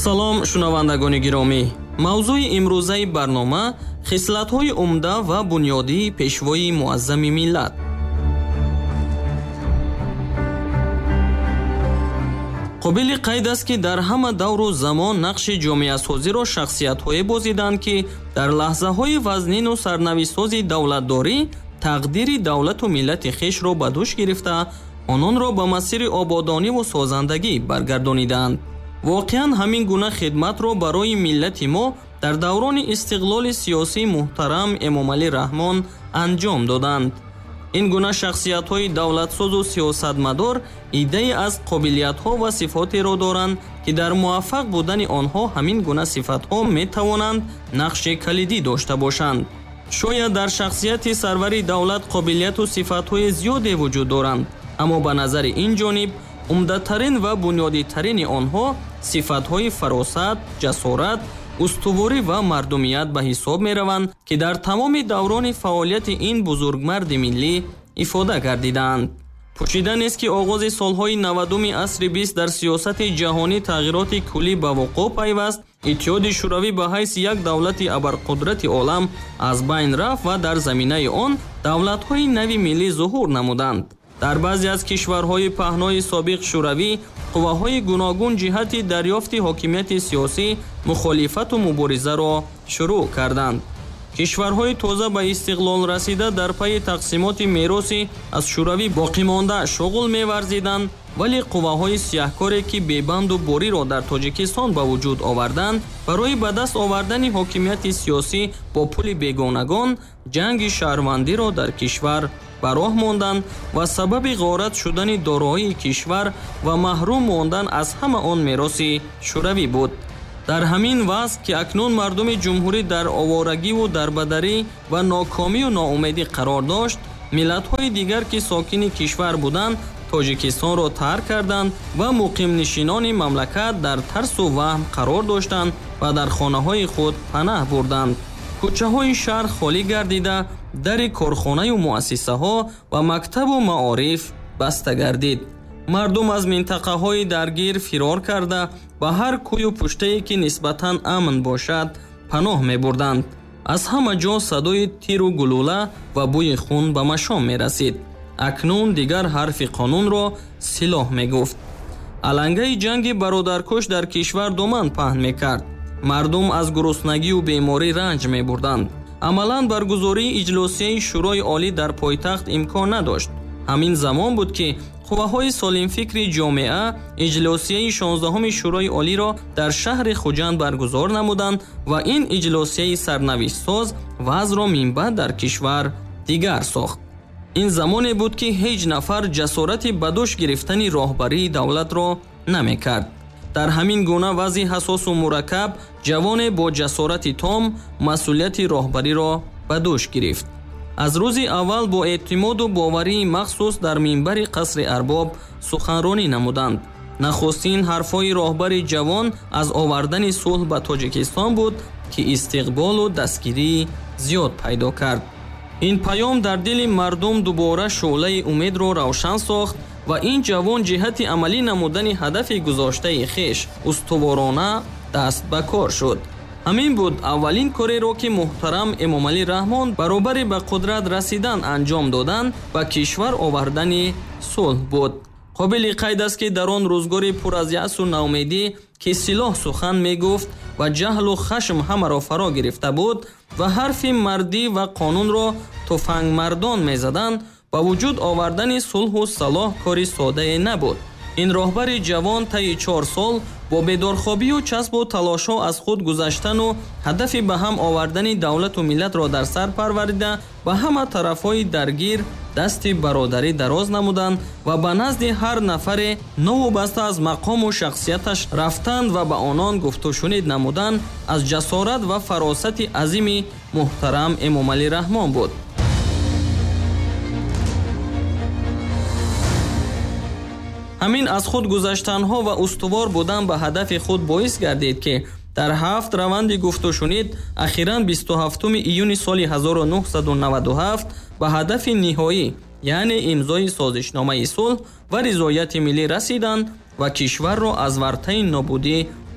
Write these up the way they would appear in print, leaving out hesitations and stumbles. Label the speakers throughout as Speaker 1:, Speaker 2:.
Speaker 1: салом шунавандагони гиромӣ. мавзӯи имрӯзаи барнома хислатҳои умда ва бунёдии пешвои муаззами миллат. қобили қайд аст ки дар ҳама давру замон нақши ҷомеасозиро шахсиятҳое бозиданд ки дар лаҳзаҳои вазнину сарнависози давлатдорӣ тақдири давлату миллати хешро ба дӯш гирифта ононро ба масири ободониву созандагӣ баргардонидаанд. воқеан ҳамин гуна хидматро барои миллати мо дар даврони истиқлоли сиёсии муҳтарам Эмомалӣ Раҳмон анҷом доданд. ин гуна шахсиятҳои давлатсозу сиёсатмадор иддаи аз қобилиятҳо ва сифотеро доранд ки дар муваффақ будани онҳо ҳамин гуна сифатҳо метавонанд нақши калидӣ дошта бошанд. шояд дар шахсияти сарвари давлат қобилияту сифатҳои зиёде вуҷуд доранд, аммо ба назари ин ҷониб умдатарин ва бунёдитарини онҳо сифатҳои фаросат, ҷасорат, устуворӣ ва мардумият ба ҳисоб мераванд ки дар тамоми даврони фаъолияти ин бузургмарди миллӣ ифода гардидаанд. пӯшида нест ки оғози солҳои 90-уми асри 20 дар сиёсати ҷаҳонӣ тағйироти куллӣ ба вуқӯъ пайваст. иттиҳоди шӯравӣ ба ҳайси як давлати абарқудрати олам аз байн рафт ва дар заминаи он давлатҳои нави миллӣ зуҳур намуданд. дар баъзе аз кишварҳои паҳнои собиқ шӯравӣ қувваҳои гуногун ҷиҳати дарёфти ҳокимияти сиёсӣ мухолифату муборизаро шурӯъ карданд. кишварҳои тоза ба истиқлол расида дар пайи тақсимоти мероси аз шӯравӣ боқимонда шуғл меварзиданд, вале қувваҳои сиёҳкоре ки бебанду бориро дар тоҷикистон ба вуҷуд оварданд барои ба даст овардани ҳокимияти сиёсӣ бо пули бегонагон ҷанги шаҳрвандиро дар кишвар ба роҳ монданд ва сабаби ғорат шудани дороҳои кишвар ва маҳрум мондан аз ҳама он мероси шӯравӣ буд. дар ҳамин вазъ ки акнун мардуми ҷумҳурӣ дар оворагиву дарбадарӣ ва нокомию ноумедӣ қарор дошт, миллатҳои дигар ки сокини кишвар буданд тоҷикистонро тарк карданд ва муқимнишинони мамлакат дар тарсу ваҳм қарор доштанд ва дар хонаҳои худ панаҳ бурданд. кӯчаҳои шаҳр холӣ гардида дари корхонаю муассисаҳо ва мактабу маориф баста гардид. мардум аз минтақаҳои даргир фирор карда ба ҳар кӯю пуштае ки нисбатан амн бошад паноҳ мебурданд. аз ҳама ҷо садои тиру гулӯла ва бӯи хун ба машом мерасид. акнун дигар ҳарфи қонунро силоҳ мегуфт. алангаи ҷанги бародаркуш дар кишвар доман паҳн мекард. мардум аз гуруснагию беморӣ ранҷ мебурданд. амалан баргузории иҷлосияи шӯрои олӣ дар пойтахт имкон надошт. ҳамин замон буд ки қувваҳои солимфикри ҷомеа иҷлосияи 16-уми шӯрои олиро дар шаҳри хуҷанд баргузор намуданд ва ин иҷлосияи сарнависсоз вазъро минбаъд дар кишвар дигар сохт. ин замоне буд ки ҳеҷ нафар ҷасорати ба дӯш гирифтани роҳбарии давлатро намекард. дар ҳамин гуна вазъи ҳасосу мураккаб ҷавоне бо ҷасорати том масъулияти роҳбариро ба дӯш гирифт. аз рӯзи аввал бо эътимоду боварии махсус дар минбари қасри арбоб суханронӣ намуданд. нахустин ҳарфҳои роҳбари ҷавон аз овардани сулҳ ба тоҷикистон буд ки истиқболу дастгирӣ зиёд пайдо кард. ин паём дар дили мардум дубора шӯълаи умедро равшан сохт ва ин ҷавон ҷиҳати амалӣ намудани ҳадафи гузоштаи хеш устуворона даст ба кор шуд. ҳамин буд аввалин кореро ки муҳтарам Эмомалӣ Раҳмон баробари ба қудрат расидан анҷом доданд ба кишвар овардани сулҳ буд. қобили қайд аст ки дар он рӯзгори пур аз яъсу наумедӣ ки силоҳ сухан мегуфт ва ҷаҳлу хашм ҳамаро фаро гирифта буд ва ҳарфи мардӣ ва қонунро туфангмардон мезаданд, ба вуҷуд овардани сулҳу салоҳ кори содае набуд. ин роҳбари ҷавон таи 4 сол бо бедорхобию часпу талошҳо аз худ гузаштану ҳадафи ба ҳам овардани давлату миллатро дар сар парварида ба ҳама тарафҳои даргир дасти бародарӣ дароз намуданд ва ба назди ҳар нафаре новобаста аз мақому шахсияташ рафтанд ва ба онон гуфтушунид намуданд аз ҷасорат ва фаросати азими муҳтарам Эмомалӣ Раҳмон буд. ҳамин аз худ гузаштанҳо ва устувор будан ба ҳадафи худ боис гардид ки дар 7 раванди гуфтушунид ахиран 27 июни соли 1997 ба ҳадафи ниҳоӣ, яъне имзои созишномаи сулҳ ва ризояти миллӣ расиданд ва кишварро аз вартаи нобудӣ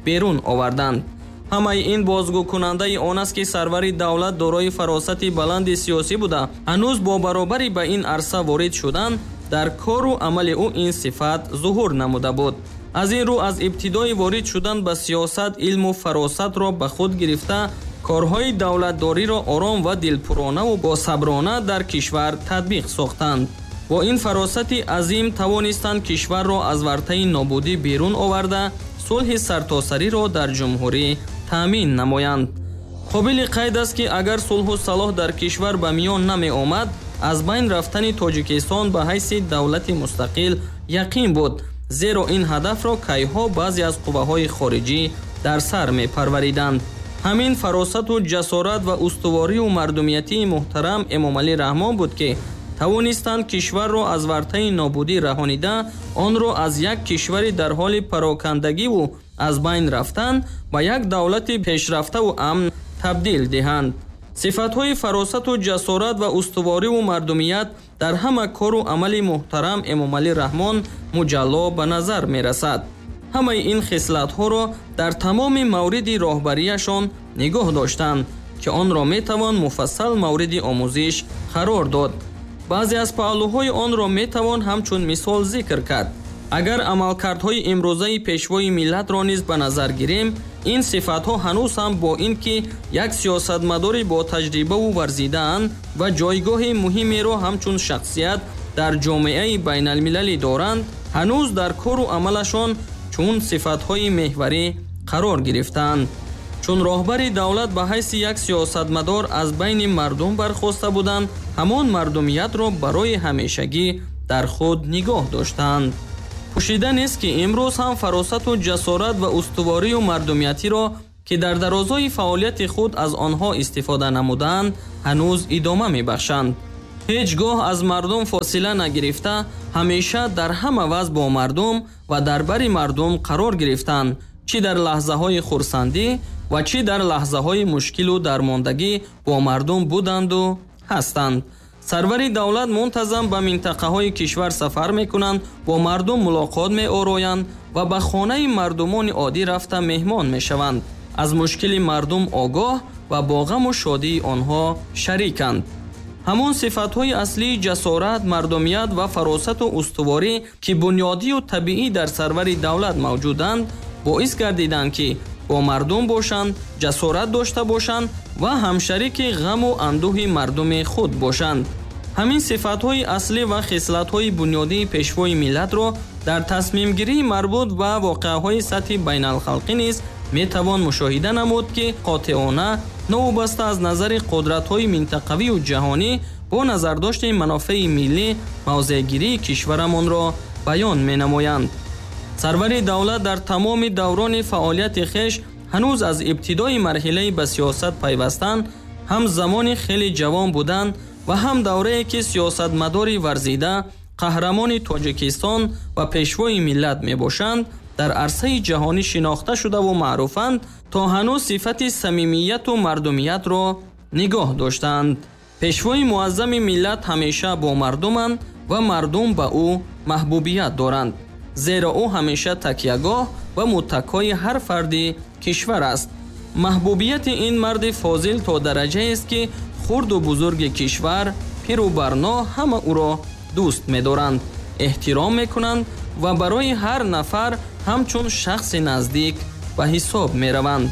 Speaker 1: берун оварданд. ҳамаи ин бозгӯкунандаи он аст ки сарвари давлат дорои фаросати баланди сиёсӣ буда, ҳанӯз бо баробари ба ин арса ворид шудан, дар кору амали ӯ ин сифат зуҳур намуда буд. аз ин рӯ аз ибтидои ворид шудан ба сиёсат илму фаросатро ба худ гирифта, корҳои давлатдориро ором ва дилпуронаву босаброна дар кишвар татбиқ сохтанд. бо ин фаросати азим тавонистанд кишварро аз вартаи нобудӣ берун оварда, сулҳи сартосариро дар ҷумҳурӣ таъмин намоянд. қобили қайд аст ки агар сулҳу салоҳ дар кишвар ба миён намеомад, аз байн рафтани Тоҷикистон ба ҳайси давлати мустақил яқин буд, зеро ин ҳадафро кайҳо баъзе аз қувваҳои хориҷӣ дар сар мепарвариданд. ҳамин фаросату ҷасорат ва устуворию мардумиятии муҳтарам Эмомалӣ Раҳмон буд ки тавонистанд кишварро аз вартаи нобудӣ раҳонида, онро аз як кишвари дар ҳоли парокандагиву аз байн рафтан ба як давлати пешрафтаву амн табдил диҳанд. сифатҳои фаросату ҷасорат ва устувориву мардумият дар ҳама кору амали муҳтарам Эмомалӣ Раҳмон муҷалло ба назар мерасад. ҳамаи ин хислатҳоро дар тамоми мавриди роҳбарияшон нигоҳ доштанд, ки онро метавон муфассал мавриди омӯзиш қарор дод. баъзе аз паҳлӯҳои онро метавон ҳамчун мисол зикр кард. агар амалкардҳои имрӯзаи пешвои миллатро низ ба назар гирем, ин сифатҳо ҳанӯз ҳам бо ин ки як сиёсатмадори бо таҷрибаву варзидаанд ва ҷойгоҳи муҳимеро ҳамчун шахсият дар ҷомеаи байналмилалӣ доранд, ҳанӯз дар кору амалашон чун сифатҳои меҳварӣ қарор гирифтаанд. чун роҳбари давлат ба ҳайси як сиёсатмадор аз байни мардум бархоста буданд, ҳамон мардумиятро барои ҳамешагӣ дар худ нигоҳ доштанд. пӯшида нест ки имрӯз ҳам фаросату ҷасорат ва устуворию мардумиятиро, ки дар дарозои фаъолияти худ аз онҳо истифода намуданд, ҳанӯз идома мебахшанд. ҳеҷ гоҳ аз мардум фосила нагирифта, ҳамеша дар ҳама вазъ бо мардум ва дар бари мардум қарор гирифтанд, чӣ дар лаҳзаҳои хурсандӣ ва чӣ дар лаҳзаҳои мушкилу дармондагӣ бо мардум буданду ҳастанд. сарвари давлат мунтазам ба минтақаҳои кишвар сафар мекунанд, бо мардум мулоқот меороянд ва ба хонаи мардумони оддӣ рафта меҳмон мешаванд. аз мушкили мардум огоҳ ва бо ғаму шодии онҳо шариканд. ҳамон сифатҳои аслии ҷасорат, мардумият ва фаросату устуворӣ, ки бунёдию табиӣ дар сарвари давлат мавҷуданд, боис гардиданд ки бо мардум бошанд, ҷасорат дошта бошанд ва ҳамшарики ғаму андӯҳи мардуми худ бошанд. ҳамин сифатҳои аслӣ ва хислатҳои бунёдии пешвои миллатро дар тасмимгирии марбут ба воқеаҳои сатҳи байналхалқӣ низ метавон мушоҳида намуд, ки қотеона новобаста аз назари қудратҳои минтақавию ҷаҳонӣ бо назардошти манофеи миллӣ мавзеъгирии кишварамонро баён менамоянд. сарвари давлат дар тамоми даврони фаъолияти хеш ҳанӯз аз ибтидои марҳилаи ба сиёсат пайвастан ҳам замони хеле ҷавон буданд ва ҳам даврае ки сиёсатмадори варзида, қаҳрамони Тоҷикистон ва пешвои миллат мебошанд, дар арсаи ҷаҳонӣ шинохта шудаву маъруфанд, то ҳанӯз сифати самимияту мардумиятро нигоҳ доштанд. пешвои муаззами миллат ҳамеша бо мардуманд ва мардум ба ӯ маҳбубият доранд, зеро ӯ ҳамеша такягоҳ ва муттакои ҳар фарди кишвар аст. маҳбубияти ин марди фозил то дараҷаест ки хурду бузурги кишвар, пиру барно ҳама ӯро дӯст медоранд, эҳтиром мекунанд ва барои ҳар нафар ҳамчун шахси наздик ба ҳисоб мераванд.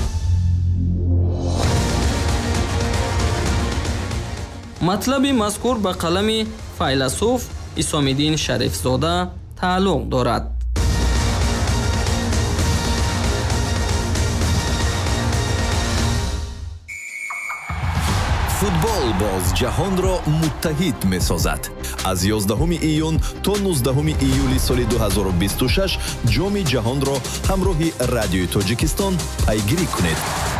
Speaker 1: матлаби мазкур ба қалами файласуф Исомиддин Шарифзода тааллуқ дорад.
Speaker 2: футбол боз ҷаҳонро муттаҳид месозад. аз 11 июн то 19 июли соли 2026 ҷоми ҷаҳонро ҳамроҳи радиои Тоҷикистон пайгирӣ кунед.